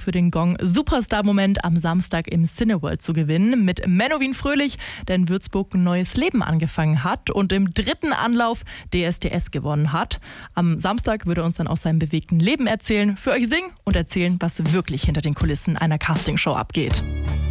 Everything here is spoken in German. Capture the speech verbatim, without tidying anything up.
für den Gong Superstar-Moment am Samstag im Cineworld zu gewinnen mit Menowin Fröhlich, der in Würzburg ein neues Leben angefangen hat und im dritten Anlauf D S D S gewonnen hat. Am Samstag würde er uns dann aus seinem bewegten Leben erzählen, für euch singen und erzählen, was wirklich hinter den Kulissen einer Castingshow abgeht.